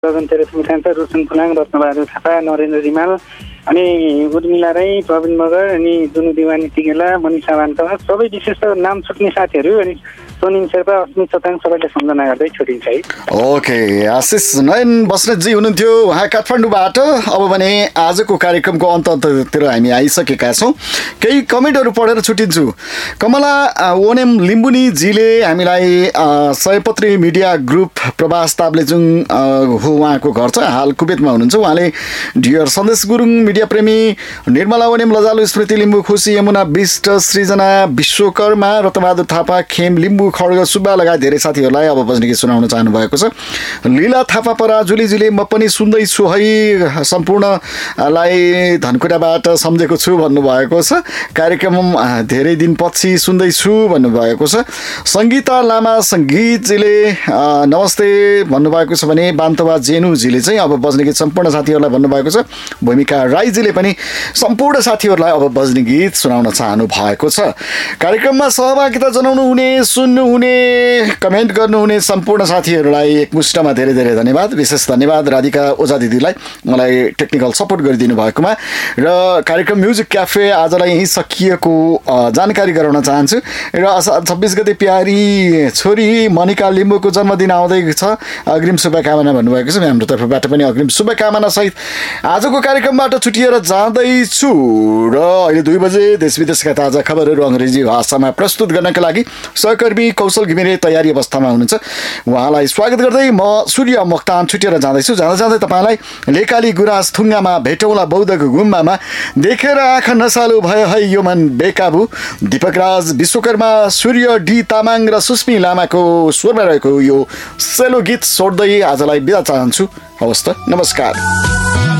Gagan Therese मुथान्त, Roshan पुलाङ, Ratna Bahadur Thapa, Narendra Rimal, अनि उर्मिला राई, प्रवीण मगर, अनि जुनु दिवानी तिगेला, मनिषा वान्ता, सबै विशेष नाम छुट्ने साथीहरू अनि सोनिम शेर्पा, अस्मित चताङ सबैले सम्झना गर्दै छुटिन्छ है। ओके, आशिष नयन बस्नेतजी हुनुहुन्थ्यो उहाँ काठमाडौँबाट। अब भने आजको कार्यक्रमको अन्ततिर हामी आइसकेका छौँ। केही कमेन्टहरू पढेर छुटिन्छु। कमला ओनेम लिम्बुनीजीले हामीलाई सयपत्री मिडिया ग्रुप प्रभास ताप्लेजुङ हो उहाँको घर छ, हाल कुवेतमा हुनुहुन्छ उहाँले। डियर सन्देश गुरुङ मिडिया प्रेमी, निर्मला ओनेम, लजालु स्मृति लिम्बू, खुसी यमुना विष्ट, सृजना विश्वकर्मा, रत्नबहादुर थापा, खेम लिम्बू, खड्ग सुब्बा लगायत धेरै साथीहरूलाई अब बज्ने गीत सुनाउन चाहनु भएको छ। लीला थापा पराजुलीजीले म पनि सुन्दैछु है, सम्पूर्णलाई धनकुटाबाट सम्झेको छु भन्नुभएको छ। कार्यक्रम धेरै दिनपछि सुन्दैछु भन्नुभएको छ। सङ्गीता लामा सङ्गीतजीले नमस्ते भन्नुभएको छ भने बान्तवा जेनुजीले चाहिँ अब बज्ने गीत सम्पूर्ण साथीहरूलाई भन्नुभएको छ। भूमिका राईजीले पनि सम्पूर्ण साथीहरूलाई अब बज्ने गीत सुनाउन चाहनु भएको छ। कार्यक्रममा सहभागिता जनाउनु हुने, सुन्नुहुने, कमेन्ट गर्नुहुने सम्पूर्ण साथीहरूलाई एकमुष्टमा धेरै धेरै धन्यवाद। विशेष धन्यवाद राधिका ओझा दिदीलाई मलाई टेक्निकल सपोर्ट गरिदिनु भएकोमा। र कार्यक्रम म्युजिक क्याफे आजलाई यहीँ सकिएको जानकारी गराउन चाहन्छु। र असार 26 गते प्यारी छोरी मनिका लिम्बूको जन्मदिन आउँदैछ, अग्रिम शुभकामना भन्नुभएको छ। हाम्रो तर्फबाट पनि अग्रिम शुभकामना सहित आजको कार्यक्रमबाट छुटिएर जाँदैछु। र अहिले 2 बजे देश विदेशका ताजा खबरहरू अङ्ग्रेजी भाषामा प्रस्तुत गर्नका लागि सहकर्मी कौशल घिमिरे तयारी अवस्थामा हुनुहुन्छ। उहाँलाई स्वागत गर्दै म सूर्य मोक्तान छुटिएर जाँदैछु। जाँदा जाँदै तपाईँलाई लेकाली गुराँस थुङ्गामा भेटौँला बौद्धको गुम्बामा, देखेर आँखा नसालु भयो है यो मन बेकाबु, दीपक राज, विश्वकर्मा, सूर्य डी तामाङ र सुस्मी लामाको स्वरमा रहेको यो सेलो गीत छोड्दै आजलाई बिदा चाहन्छु। हवस् त, नमस्कार।